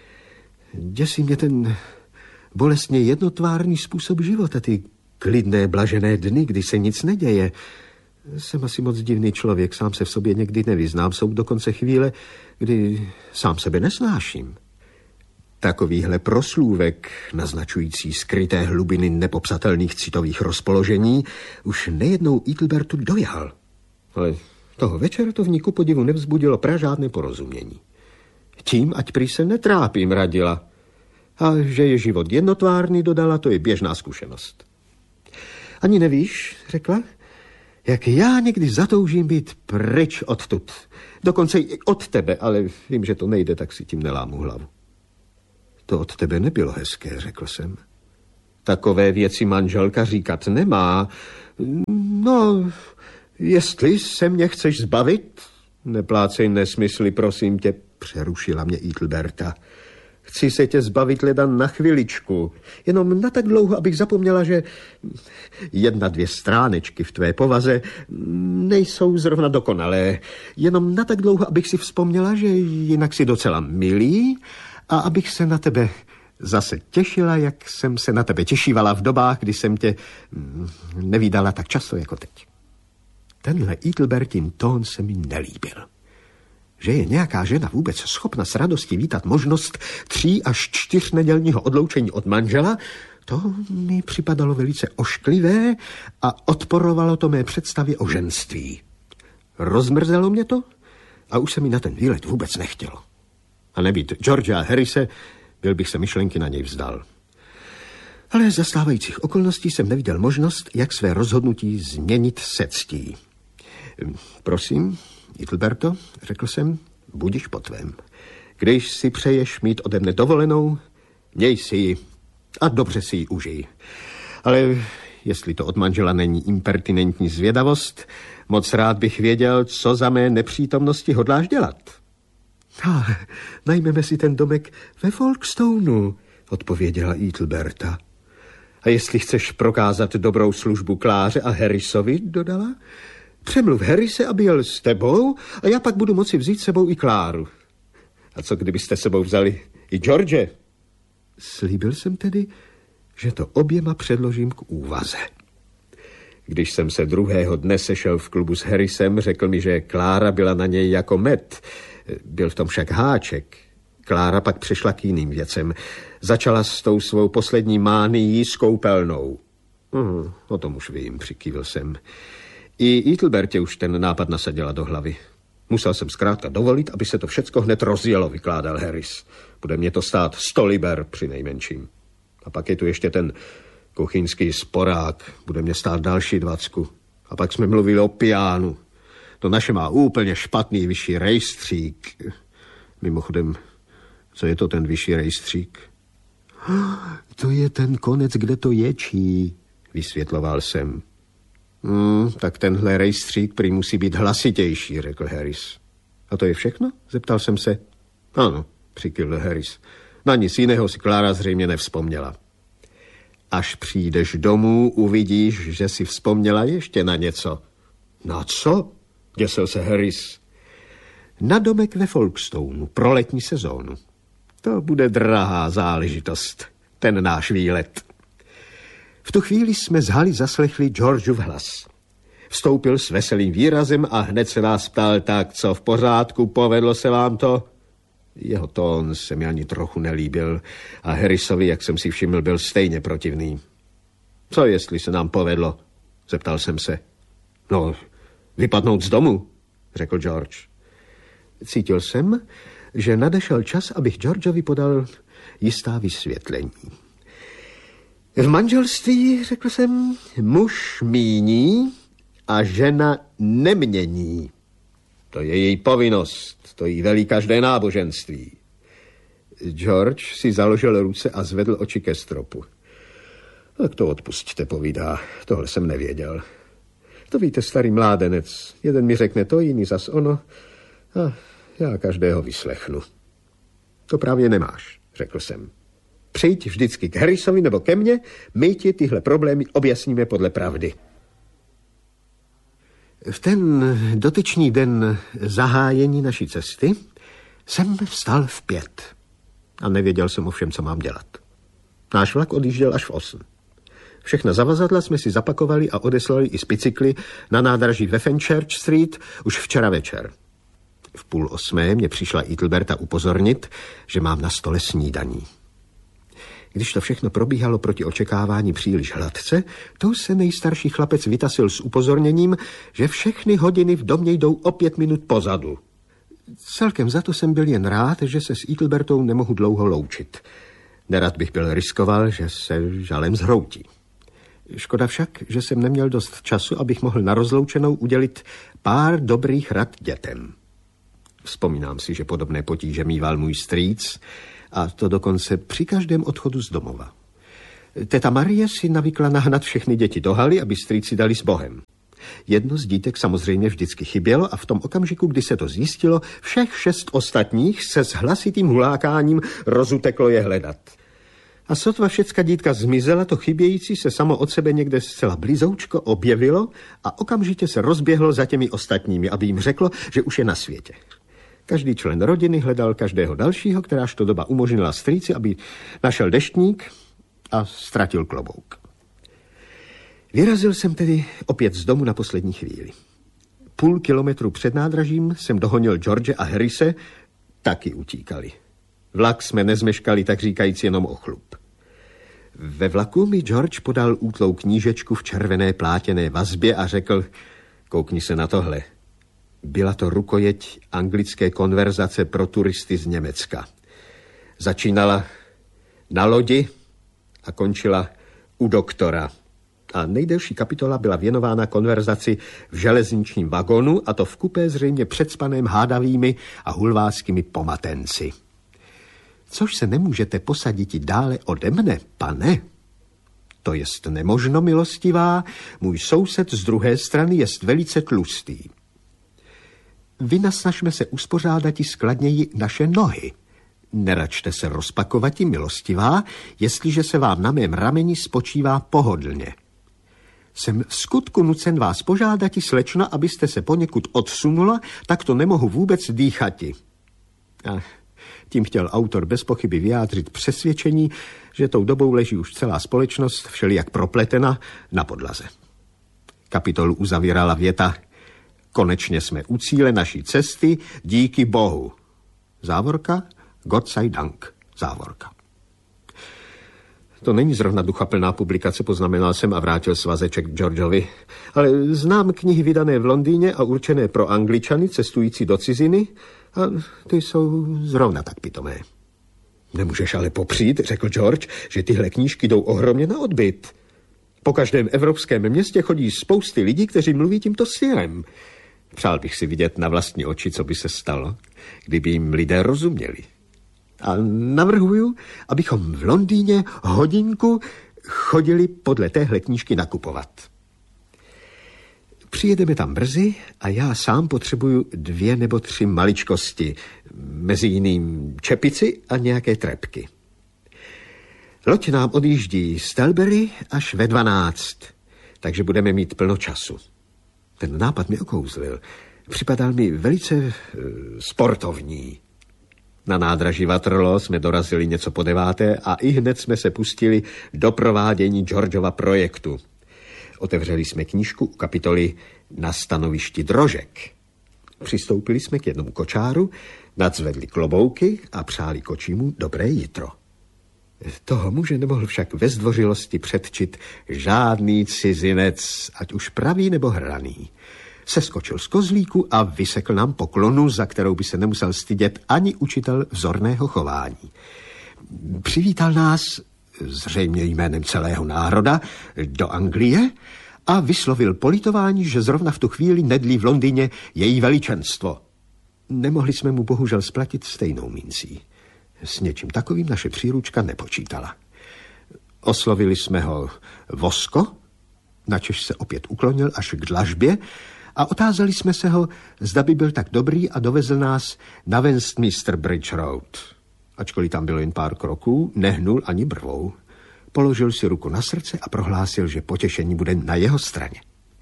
Děsí mě ten bolestně jednotvárný způsob života, ty klidné, blažené dny, kdy se nic neděje. Jsem asi moc divný člověk, sám se v sobě někdy nevyznám. Jsou dokonce chvíle, kdy sám sebe nesnáším. Takovýhle proslůvek, naznačující skryté hlubiny nepopsatelných citových rozpoložení, už nejednou Ethelbertu dojal. Ale toho večera to v ní ku podivu nevzbudilo pražádné porozumění. Tím, ať prý se netrápím, radila. A že je život jednotvárný, dodala, to je běžná zkušenost. Ani nevíš, řekla, jak já někdy zatoužím být pryč odtud. Dokonce i od tebe, ale vím, že to nejde, tak si tím nelámu hlavu. To od tebe nebylo hezké, řekl jsem. Takové věci manželka říkat nemá. No, jestli se mě chceš zbavit, neplácej nesmysly, prosím tě, přerušila mě Ethelberta. Chci se tě zbavit leda na chviličku, jenom na tak dlouho, abych zapomněla, že 1-2 stránečky v tvé povaze nejsou zrovna dokonalé. Jenom na tak dlouho, abych si vzpomněla, že jinak si docela milý a abych se na tebe zase těšila, jak jsem se na tebe těšívala v dobách, kdy jsem tě nevídala tak často jako teď. Tenhle Ethelbertin tón se mi nelíbil. Že je nějaká žena vůbec schopna s radostí vítat možnost 3 až 4 nedělního odloučení od manžela, to mi připadalo velice ošklivé a odporovalo to mé představě o ženství. Rozmrzelo mě to a už se mi na ten výlet vůbec nechtělo. A nebýt Georgea a Harrise, byl bych se myšlenky na něj vzdal. Ale za stávajících okolností jsem neviděl možnost, jak své rozhodnutí změnit se ctí. Prosím, Ethelberto, řekl jsem, budiš po tvém. Když si přeješ mít ode mne dovolenou, měj si ji a dobře si ji užij. Ale jestli to od manžela není impertinentní zvědavost, moc rád bych věděl, co za mé nepřítomnosti hodláš dělat. Najmeme si ten domek ve Folkstoneu, odpověděla Ethelberta. A jestli chceš prokázat dobrou službu Kláře a Harrisovi, dodala, přemluv Harrise, aby jel s tebou a já pak budu moci vzít sebou i Kláru. A co kdybyste sebou vzali i George? Slíbil jsem tedy, že to oběma předložím k úvaze. Když jsem se druhého dne sešel v klubu s Harrisem, řekl mi, že Klára byla na něj jako med. Byl v tom však háček. Klára pak přešla k jiným věcem. Začala s tou svou poslední mánií s koupelnou. O tom už vím, přikývil jsem. I Ethelbertě už ten nápad nasadila do hlavy. Musel jsem zkrátka dovolit, aby se to všecko hned rozjelo, vykládal Harris. Bude mě to stát 100 liber při nejmenším. A pak je tu ještě ten kuchyňský sporák. Bude mě stát další 20. A pak jsme mluvili o piánu. To naše má úplně špatný vyšší rejstřík. Mimochodem, co je to ten vyšší rejstřík? To je ten konec, kde to ječí, vysvětloval jsem. Tak tenhle rejstřík prý musí být hlasitější, řekl Harris. A to je všechno? Zeptal jsem se. Ano, přikývl Harris. Na nic jiného si Klára zřejmě nevzpomněla. Až přijdeš domů, uvidíš, že si vzpomněla ještě na něco. Na co? Děsil se Harris. Na domek ve Folkstoneu pro letní sezónu. To bude drahá záležitost, ten náš výlet. V tu chvíli jsme z haly zaslechli Georgeův hlas. Vstoupil s veselým výrazem a hned se nás ptal, tak co v pořádku, povedlo se vám to? Jeho tón se mi ani trochu nelíbil a Harrisovi, jak jsem si všiml, byl stejně protivný. Co jestli se nám povedlo? Zeptal jsem se. No, vypadnout z domu, řekl George. Cítil jsem, že nadešel čas, abych Georgeovi podal jistá vysvětlení. V manželství, řekl jsem, muž míní a žena nemění. To je její povinnost, to jí velí každé náboženství. George si založil ruce a zvedl oči ke stropu. Tak to odpusťte, povídá, tohle jsem nevěděl. To víte, starý mládenec, jeden mi řekne to, jiný zas ono a já každého vyslechnu. To právě nemáš, řekl jsem. Přijď vždycky k Harrisovi nebo ke mně, my ti tyhle problémy objasníme podle pravdy. V ten dotyčný den zahájení naší cesty jsem vstal v 5 a nevěděl jsem ovšem, co mám dělat. Náš vlak odjížděl až v 8. Všechna zavazadla jsme si zapakovali a odeslali i z bicykly na nádraží ve Fenchurch Street už včera večer. V 7:30 mě přišla Ethelberta upozornit, že mám na stole snídaní. Když to všechno probíhalo proti očekávání příliš hladce, to se nejstarší chlapec vytasil s upozorněním, že všechny hodiny v domě jdou o 5 minut pozadu. Celkem za to jsem byl jen rád, že se s Ethelbertou nemohu dlouho loučit. Nerad bych byl riskoval, že se žalem zhroutí. Škoda však, že jsem neměl dost času, abych mohl na rozloučenou udělit pár dobrých rad dětem. Vzpomínám si, že podobné potíže mýval můj strýc, a to dokonce při každém odchodu z domova. Teta Marie si navykla nahnat všechny děti do haly, aby strýci dali s Bohem. Jedno z dítek samozřejmě vždycky chybělo a v tom okamžiku, kdy se to zjistilo, všech 6 ostatních se s hlasitým hulákáním rozuteklo je hledat. A sotva všecka dítka zmizela, to chybějící se samo od sebe někde zcela blízoučko objevilo a okamžitě se rozběhlo za těmi ostatními, aby jim řeklo, že už je na světě. Každý člen rodiny hledal každého dalšího, kteráž to doba umožnila strýci, aby našel deštník a ztratil klobouk. Vyrazil jsem tedy opět z domu na poslední chvíli. 0,5 kilometru před nádražím jsem dohonil George a Harrise, taky utíkali. Vlak jsme nezmeškali, tak říkajíc, jenom o chlup. Ve vlaku mi George podal útlou knížečku v červené plátěné vazbě a řekl, koukni se na tohle. Byla to rukojeť anglické konverzace pro turisty z Německa. Začínala na lodi a končila u doktora. A nejdelší kapitola byla věnována konverzaci v železničním vagonu, a to v kupé zřejmě předspaném hádavými a hulváckými pomatenci. Což se nemůžete posadit dále ode mne, pane? To jest nemožno, milostivá, můj soused z druhé strany jest velice tlustý. Vynasnažme se uspořádati skladněji naše nohy. Neračte se rozpakovati, milostivá, jestliže se vám na mém rameni spočívá pohodlně. Jsem v skutku nucen vás požádati, slečna, abyste se poněkud odsunula, tak to nemohu vůbec dýchati. Tím chtěl autor bez pochyby vyjádřit přesvědčení, že tou dobou leží už celá společnost všelijak propletena na podlaze. Kapitolu uzavírala věta: konečně jsme u cíle naší cesty, díky Bohu. Závorka, Gott sei Dank, závorka. To není zrovna duchaplná publikace, poznamenal jsem a vrátil svazeček Georgeovi, ale znám knihy vydané v Londýně a určené pro Angličany cestující do ciziny a ty jsou zrovna tak pitomé. Nemůžeš ale popřít, řekl George, že tyhle knížky jdou ohromně na odbyt. Po každém evropském městě chodí spousty lidí, kteří mluví tímto stylem. Přál bych si vidět na vlastní oči, co by se stalo, kdyby jim lidé rozuměli. A navrhuju, abychom v Londýně hodinku chodili podle téhle knížky nakupovat. Přijedeme tam brzy a já sám potřebuju 2 nebo 3 maličkosti, mezi jiným čepici a nějaké trepky. Loď nám odjíždí z Tilbury až ve 12, takže budeme mít plno času. Ten nápad mi okouzlil. Připadal mi velice sportovní. Na nádraží Waterloo jsme dorazili něco po 9 a ihned jsme se pustili do provádění Georgeova projektu. Otevřeli jsme knížku u kapitoly Na stanovišti drožek. Přistoupili jsme k jednomu kočáru, nadzvedli klobouky a přáli kočímu dobré jitro. Toho muže nemohl však ve zdvořilosti předčit žádný cizinec, ať už pravý nebo hraný. Seskočil z kozlíku a vysekl nám poklonu, za kterou by se nemusel stydět ani učitel vzorného chování. Přivítal nás, zřejmě jménem celého národa, do Anglie a vyslovil politování, že zrovna v tu chvíli nedlí v Londýně její veličenstvo. Nemohli jsme mu bohužel splatit stejnou mincí. S něčím takovým naše příručka nepočítala. Oslovili jsme ho Vosko, načež se opět uklonil až k dlažbě a otázali jsme se ho, zda by byl tak dobrý a dovezl nás na Westminster Bridge Road. Ačkoliv tam bylo jen pár kroků, nehnul ani brvou. Položil si ruku na srdce a prohlásil, že potěšení bude na jeho straně.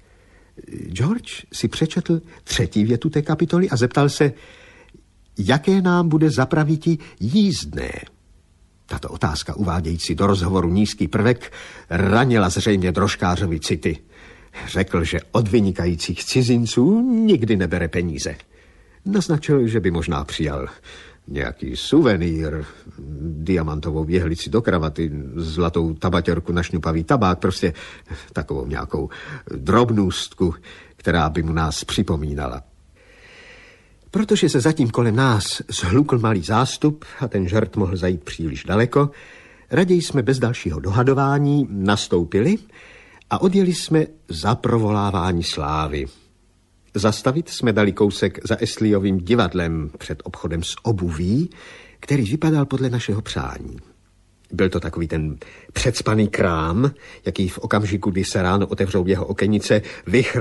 George si přečetl 3. větu té kapitoly a zeptal se, jaké nám bude zapraviti jízdné. Tato otázka, uvádějící do rozhovoru nízký prvek, ranila zřejmě drožkářovi city. Řekl, že od vynikajících cizinců nikdy nebere peníze. Naznačil, že by možná přijal nějaký suvenýr, diamantovou věhlici do kravaty, zlatou tabatěrku na šňupavý tabák, prostě takovou nějakou drobnůstku, která by mu nás připomínala. Protože se zatím kolem nás zhlukl malý zástup a ten žart mohl zajít příliš daleko, raději jsme bez dalšího dohadování nastoupili a odjeli jsme za provolávání slávy. Zastavit jsme dali kousek za Astleyovým divadlem před obchodem s obuví, který vypadal podle našeho přání. Byl to takový ten předspaný krám, jaký v okamžiku, kdy se ráno otevřou jeho okenice,